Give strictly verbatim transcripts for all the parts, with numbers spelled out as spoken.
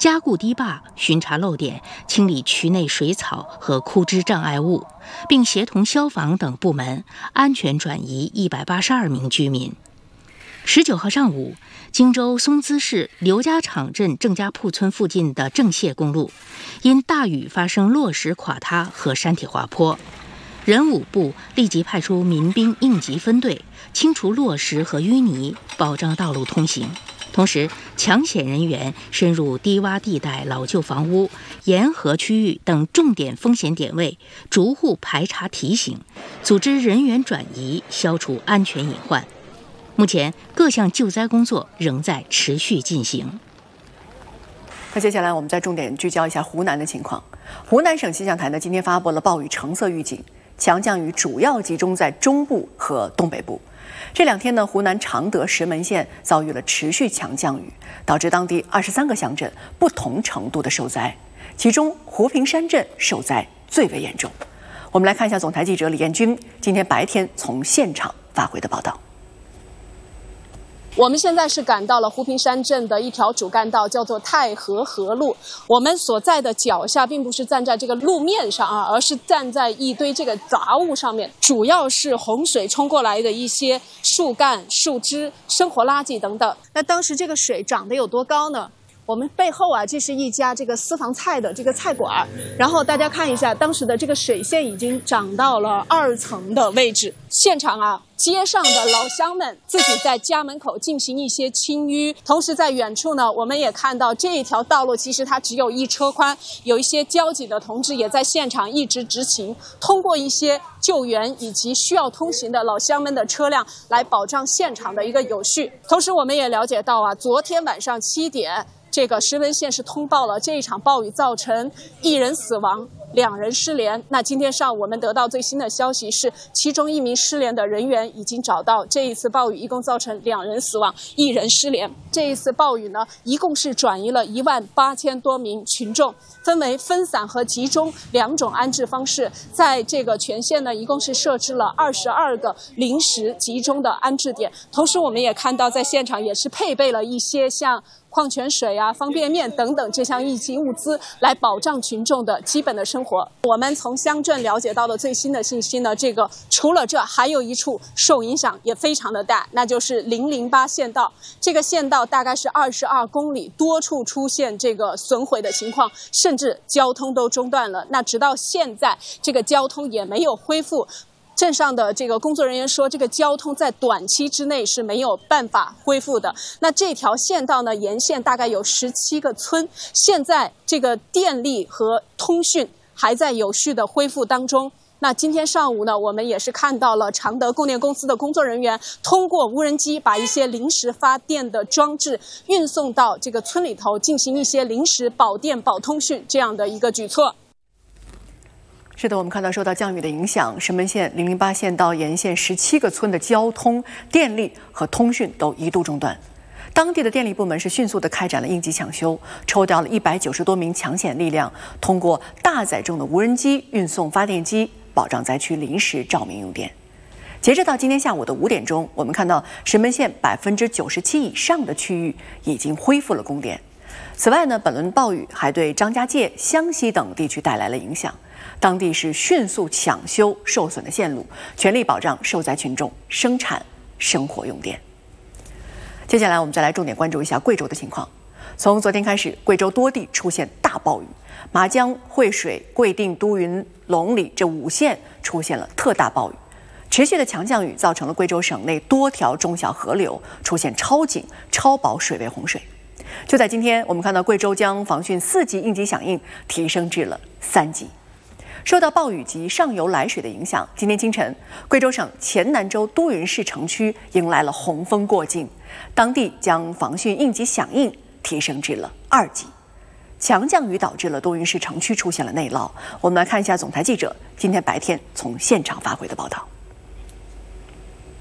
加固堤坝，巡查漏点，清理渠内水草和枯枝障碍物，并协同消防等部门安全转移一百八十二名居民。十九号上午，荆州松滋市刘家场镇郑家铺村附近的郑燮公路，因大雨发生落石垮塌和山体滑坡。人武部立即派出民兵应急分队清除落石和淤泥，保障道路通行。同时，抢险人员深入低洼地带、老旧房屋、沿河区域等重点风险点位，逐户排查提醒，组织人员转移，消除安全隐患。目前，各项救灾工作仍在持续进行。 那接下来我们再重点聚焦一下湖南的情况。湖南省气象台呢今天发布了暴雨橙色预警，强降雨主要集中在中部和东北部。这两天呢，湖南常德、石门县遭遇了持续强降雨，导致当地二十三个乡镇不同程度的受灾，其中湖平山镇受灾最为严重。我们来看一下总台记者李彦军今天白天从现场发回的报道。 我们现在是赶到了湖平山镇的一条主干道，叫做太河河路。我们所在的脚下并不是站在这个路面上啊，而是站在一堆这个杂物上面，主要是洪水冲过来的一些树干、树枝、生活垃圾等等。那当时这个水涨得有多高呢？我们背后啊，这是一家这个私房菜的这个菜馆，然后大家看一下，当时的这个水线已经涨到了二层的位置。现场啊，街上的老乡们自己在家门口进行一些清淤，同时在远处呢，我们也看到这一条道路其实它只有一车宽，有一些交警的同志也在现场一直执勤，通过一些救援以及需要通行的老乡们的车辆来保障现场的一个有序。同时，我们也了解到啊，昨天晚上七点。这个石门县是通报了这一场暴雨造成一人死亡，两人失联。那今天上午我们得到最新的消息是，其中一名失联的人员已经找到。这一次暴雨一共造成两人死亡，一人失联。这一次暴雨呢，一共是转移了一万八千多名群众，分为分散和集中两种安置方式。在这个全县呢，一共是设置了二十二个临时集中的安置点。同时，我们也看到在现场也是配备了一些像矿泉水啊、方便面等等这项应急物资，来保障群众的基本的生活。我们从乡镇了解到的最新的信息呢，这个除了这，还有一处受影响也非常的大，那就是零零八县道。这个县道大概是二十二公里，多处出现这个损毁的情况，甚至交通都中断了。那直到现在，这个交通也没有恢复。镇上的这个工作人员说，这个交通在短期之内是没有办法恢复的。那这条县道呢，沿线大概有十七个村，现在这个电力和通讯还在有序的恢复当中。那今天上午呢，我们也是看到了常德供电公司的工作人员通过无人机把一些临时发电的装置运送到这个村里头，进行一些临时保电保通讯这样的一个举措。 是的，我们看到受到降雨的影响，石门县零零八县道沿线十七个村的交通、电力和通讯都一度中断。当地的电力部门是迅速地开展了应急抢修，抽调了一百九十多名抢险力量，通过大载重的无人机运送发电机，保障灾区临时照明用电。截止到今天下午的五点钟，我们看到石门县百分之九十七以上的区域已经恢复了供电。此外呢，本轮暴雨还对张家界、湘西等地区带来了影响。当地是迅速抢修受损的线路，全力保障受灾群众生产生活用电。接下来我们再来重点关注一下贵州的情况。从昨天开始，贵州多地出现大暴雨，麻江、惠水、贵定、都匀、龙里这五县出现了特大暴雨。持续的强降雨造成了贵州省内多条中小河流出现超警、超薄水位洪水。就在今天，我们看到贵州将防汛四级应急响应提升至了三级。受到暴雨及上游来水的影响，今天清晨，贵州省黔南州都匀市城区迎来了洪峰过境，当地将防汛应急响应提升至了二级。强降雨导致了都匀市城区出现了内涝。我们来看一下总台记者今天白天从现场发回的报道。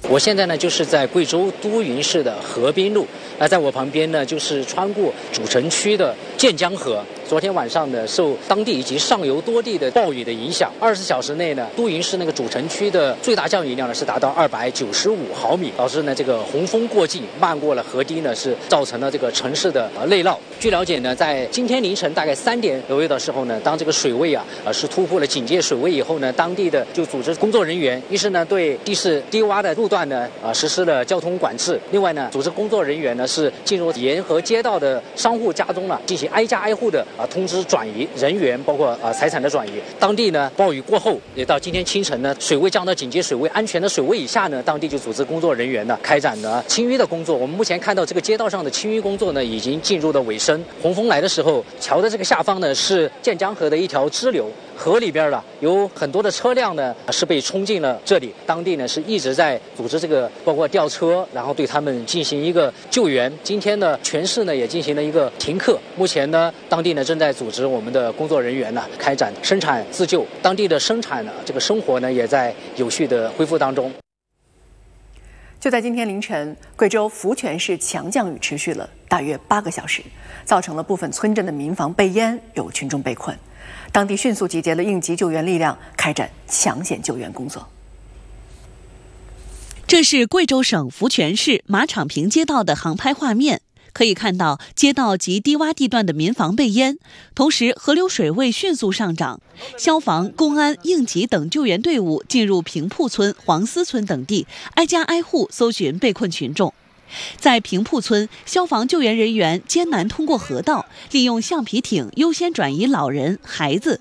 我现在呢就是在贵州都匀市的河滨路，那在我旁边呢就是穿过主城区的建江河。昨天晚上呢，受当地以及上游多地的暴雨的影响，二十四小时内呢，都匀市那个主城区的最大降雨量呢是达到二百九十五毫米，导致呢这个洪峰过境，漫过了河堤呢，是造成了这个城市的呃内涝。据了解呢，在今天凌晨大概三点左右的时候呢，当这个水位啊呃是突破了警戒水位以后呢，当地的就组织工作人员，一是呢对地势低洼的路段呢呃实施了交通管制，另外呢，组织工作人员呢是进入沿河街道的商户家中呢，进行挨家挨户的啊、呃、通知转移人员，包括啊、呃、财产的转移。当地呢暴雨过后，也到今天清晨呢，水位降到警戒水位安全的水位以下呢，当地就组织工作人员呢开展了清淤的工作。我们目前看到这个街道上的清淤工作呢已经进入了尾声。洪峰来的时候，桥的这个下方呢是建江河的一条支流。河里边了有很多的车辆呢是被冲进了这里，当地呢是一直在组织这个包括吊车，然后对他们进行一个救援。今天呢全市呢也进行了一个停课，目前呢当地呢正在组织我们的工作人员呢开展生产自救，当地的生产呢这个生活呢也在有序的恢复当中。 就在今天凌晨，贵州福泉市强降雨持续了大约八个小时，造成了部分村镇的民房被淹，有群众被困。当地迅速集结了应急救援力量，开展抢险救援工作。 这是贵州省福泉市马场坪街道的航拍画面，可以看到街道及低洼地段的民房被淹，同时河流水位迅速上涨。消防、公安、应急等救援队伍进入平铺村、黄丝村等地，挨家挨户搜寻被困群众。在平铺村，消防救援人员艰难通过河道，利用橡皮艇优先转移老人、孩子。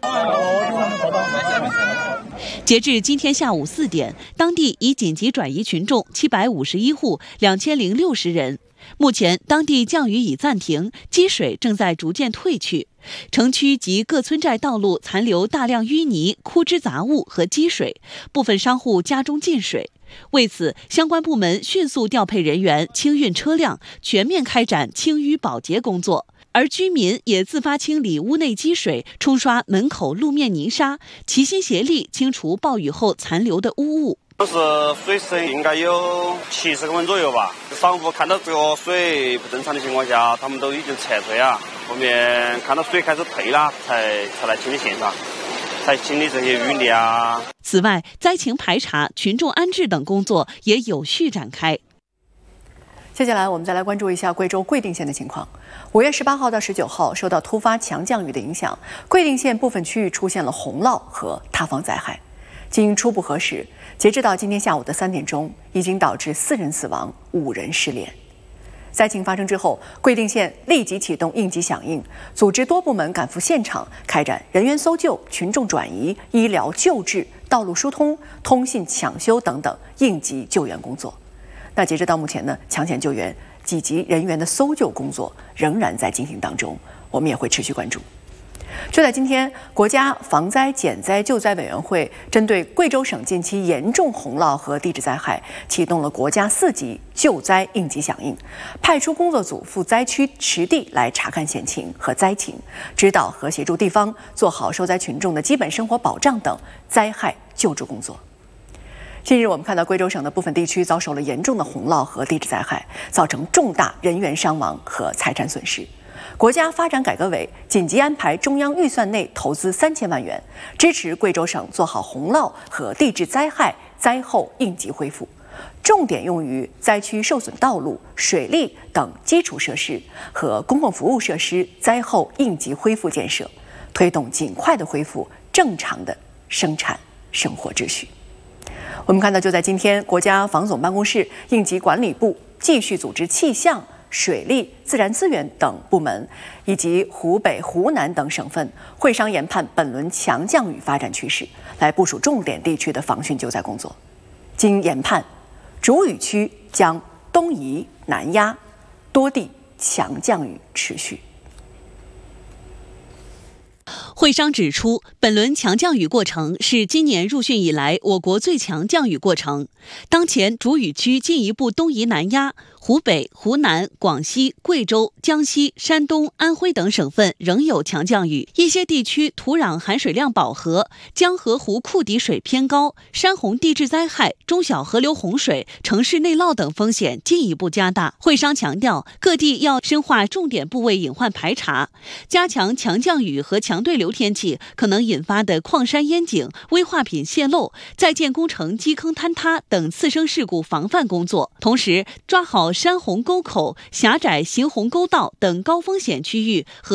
截至今天下午四点，当地已紧急转移群众七百五十一户，两千零六十人。目前，当地降雨已暂停，积水正在逐渐退去。城区及各村寨道路残留大量淤泥、枯枝杂物和积水，部分商户家中进水。为此，相关部门迅速调配人员、清运车辆，全面开展清淤保洁工作。而居民也自发清理屋内积水，冲刷门口路面泥沙，齐心协力清除暴雨后残留的污物。 当时水深应该有七十公分左右吧，商户看到这个水不正常的情况下，他们都已经撤退了。后面看到水开始退了，才才来清理现场，才清理这些淤泥啊。 此外，灾情排查、群众安置等工作也有序展开。 接下来我们再来关注一下贵州贵定县的情况。五月十八号到十九号，受到突发强降雨的影响，贵定县部分区域出现了洪涝和塌方灾害。经初步核实，截至到今天下午的三点钟，已经导致四人死亡、五人失联。灾情发生之后，贵定县立即启动应急响应，组织多部门赶赴现场，开展人员搜救、群众转移、医疗救治、道路疏通、通信抢修等等应急救援工作。那截止到目前呢，抢险救援以及人员的搜救工作仍然在进行当中，我们也会持续关注。就在今天，国家防灾减灾救灾委员会针对贵州省近期严重洪涝和地质灾害，启动了国家四级救灾应急响应，派出工作组赴灾区实地来查看险情和灾情，指导和协助地方做好受灾群众的基本生活保障等灾害救助工作。近日，我们看到贵州省的部分地区遭受了严重的洪涝和地质灾害，造成重大人员伤亡和财产损失。国家发展改革委紧急安排中央预算内投资三千万元，支持贵州省做好洪涝和地质灾害灾后应急恢复，重点用于灾区受损道路、水利等基础设施和公共服务设施灾后应急恢复建设，推动尽快的恢复正常的生产生活秩序。我们看到，就在今天，国家防总办公室、应急管理部继续组织气象、水利、自然资源等部门以及湖北、湖南等省份会商研判本轮强降雨发展趋势，来部署重点地区的防汛救灾工作。经研判，主雨区将东移南压，多地强降雨持续。 会商指出，本轮强降雨过程是今年入汛以来我国最强降雨过程。当前主雨区进一步东移南压， 湖北、湖南、广西、贵州、江西、山东、安徽等省份仍有强降雨，一些地区土壤含水量饱和，江河湖库底水偏高，山洪地质灾害、中小河流洪水、城市内涝等风险进一步加大。会商强调，各地要深化重点部位隐患排查，加强强降雨和强对流天气可能引发的矿山淹井、危化品泄漏、在建工程基坑坍塌等次生事故防范工作，同时抓好山洪沟口、狭窄行洪沟道等高风险区域和